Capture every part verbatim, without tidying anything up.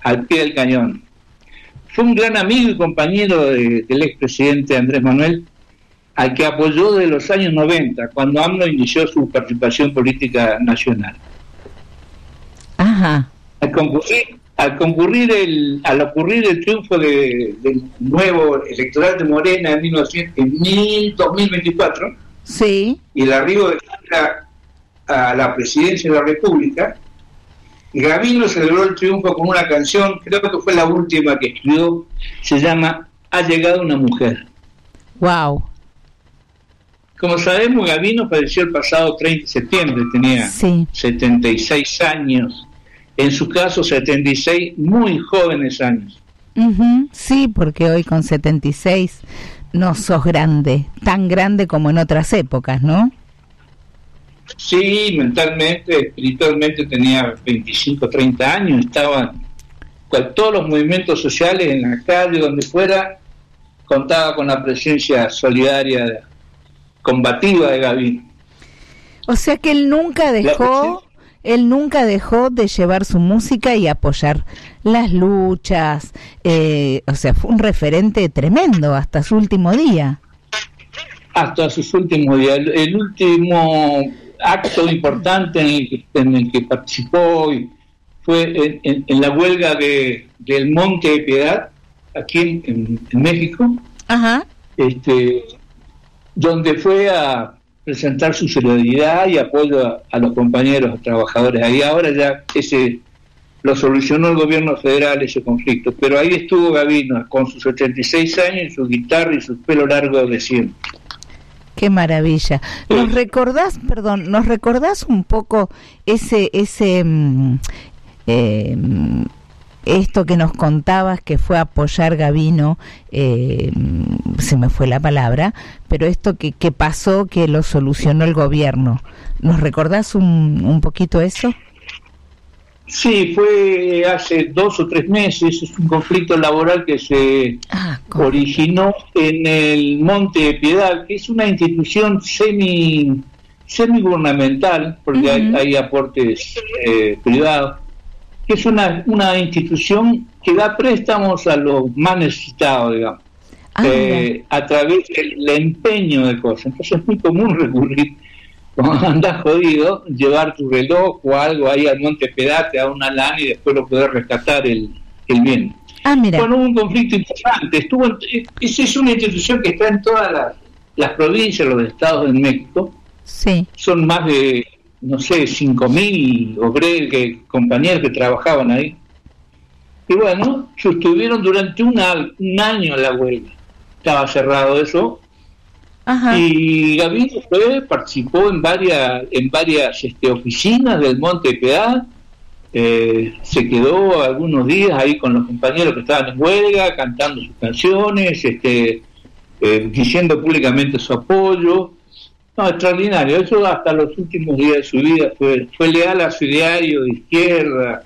al pie del cañón. Fue un gran amigo y compañero de, del expresidente Andrés Manuel, al que apoyó desde los años noventa, cuando AMLO inició su participación política nacional. Ajá. Al concurrir, al concurrir el, al ocurrir el triunfo de, del nuevo electoral de Morena en, mil novecientos, en dos mil veinticuatro, sí, y el arribo de Sandra a la presidencia de la República, Gabino celebró el triunfo con una canción, creo que fue la última que escribió, se llama Ha llegado una mujer. Wow. Como sabemos, Gabino falleció el pasado treinta de septiembre, tenía sí. setenta y seis años, en su caso setenta y seis muy jóvenes años. Uh-huh. Sí, porque hoy con setenta y seis no sos grande, tan grande como en otras épocas, ¿no? Sí, mentalmente, espiritualmente tenía veinticinco, treinta años, estaba con todos los movimientos sociales en la calle, donde fuera, contaba con la presencia solidaria, combativa de Gabino. O sea que él nunca dejó, él nunca dejó de llevar su música y apoyar las luchas, eh, o sea, fue un referente tremendo hasta su último día. Hasta sus últimos días. El, el último acto importante en el que, en el que participó fue en, en, en la huelga de del Monte de Piedad, aquí en, en, en México. Ajá. Este, donde fue a presentar su solidaridad y apoyo a, a los compañeros trabajadores. Ahí ahora ya ese lo solucionó el gobierno federal, ese conflicto, pero ahí estuvo Gabino con sus ochenta y seis años y su guitarra y su pelo largo de siempre. Qué maravilla. ¿Nos recordás, perdón, nos recordás un poco ese ese eh, esto que nos contabas que fue a apoyar Gabino, eh, se me fue la palabra, pero esto que, que pasó, que lo solucionó el gobierno? ¿Nos recordás un, un poquito eso? Sí, fue hace dos o tres meses, es un conflicto laboral que se ah, originó en el Monte de Piedad, que es una institución semi semi gubernamental, porque uh-huh. hay, hay aportes eh, privados, que es una, una institución que da préstamos a los más necesitados, digamos, ah, eh, a través del empeño de cosas. Entonces es muy común recurrir, cuando andás jodido, llevar tu reloj o algo ahí al Monte Piedad, te da una lana y después lo podés rescatar el, el bien. Ah, mira. Bueno, hubo un conflicto importante. Estuvo en, esa es una institución que está en todas las, las provincias, los estados de México. Sí. Son más de, no sé, cinco mil obreros, que, compañeros que trabajaban ahí. Y bueno, sostuvieron durante una, un año la huelga. Estaba cerrado eso. Ajá. Y Gabino fue, participó en varias en varias este, oficinas del Monte de Piedad, eh, se quedó algunos días ahí con los compañeros que estaban en huelga, cantando sus canciones, este, eh, diciendo públicamente su apoyo. No, extraordinario, eso hasta los últimos días de su vida fue, fue leal a su diario de izquierda,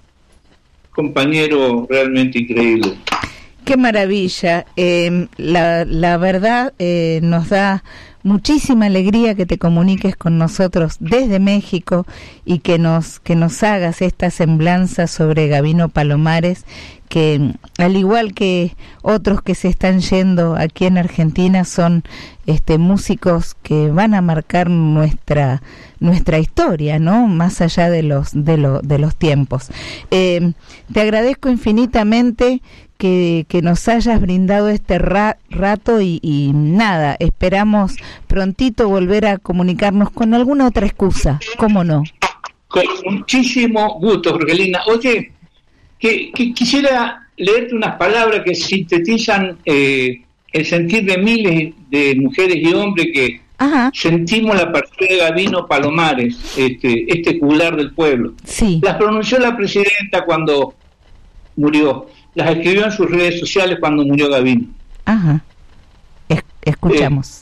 compañero realmente increíble. Qué maravilla, eh, la, la verdad eh, nos da muchísima alegría que te comuniques con nosotros desde México y que nos que nos hagas esta semblanza sobre Gabino Palomares, que al igual que otros que se están yendo aquí en Argentina son este músicos que van a marcar nuestra nuestra historia, ¿no? Más allá de los de lo, de los tiempos. Eh, te agradezco infinitamente que, que nos hayas brindado este ra- rato y, y nada, esperamos prontito volver a comunicarnos con alguna otra excusa, ¿cómo no? Con muchísimo gusto, Jorgelina. Oye, que, que quisiera leerte unas palabras que sintetizan eh, el sentir de miles de mujeres y hombres que Ajá. sentimos la partida de Gabino Palomares, este, este juglar del pueblo. Sí. Las pronunció la presidenta cuando murió, las escribió en sus redes sociales cuando murió Gabino. Ajá. Es- escuchamos. Eh,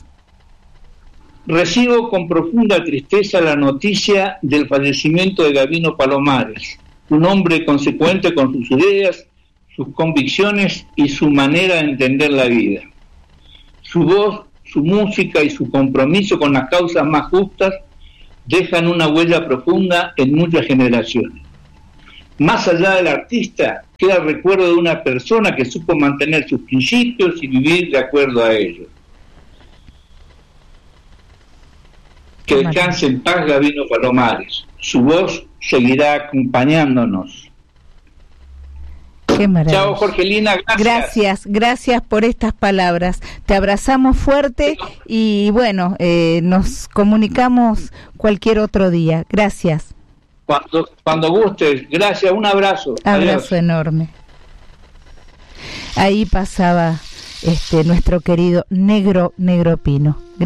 Recibo con profunda tristeza la noticia del fallecimiento de Gabino Palomares, un hombre consecuente con sus ideas, sus convicciones y su manera de entender la vida. Su voz, su música y su compromiso con las causas más justas dejan una huella profunda en muchas generaciones. más allá del artista, queda el recuerdo de una persona que supo mantener sus principios y vivir de acuerdo a ellos. Que descanse en paz Gabino Palomares. Su voz seguirá acompañándonos. Qué maravilla. Chao, Jorgelina, gracias. Gracias, gracias por estas palabras. Te abrazamos fuerte y bueno, eh, nos comunicamos cualquier otro día. Gracias. Cuando, cuando gustes, gracias, un abrazo. Abrazo Adiós. Enorme. Ahí pasaba este nuestro querido Negro Negro Pino. Gracias.